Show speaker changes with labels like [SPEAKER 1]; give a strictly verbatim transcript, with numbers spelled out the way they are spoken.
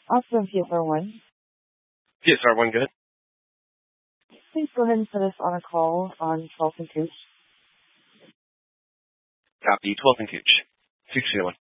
[SPEAKER 1] Awesome, P S R one.
[SPEAKER 2] P S R one, good.
[SPEAKER 1] Please go ahead and set us on a call on twelfth and Cooch.
[SPEAKER 2] Copy, twelfth and Cooch. six zero one.